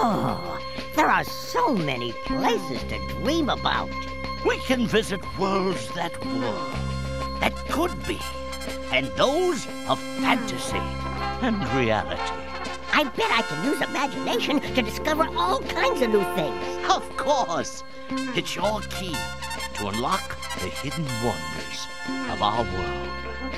Oh, there are so many places to dream about. We can visit worlds that were, that could be, and those of fantasy and reality. I bet I can use imagination to discover all kinds of new things. Of course! It's your key to unlock the hidden wonders of our world.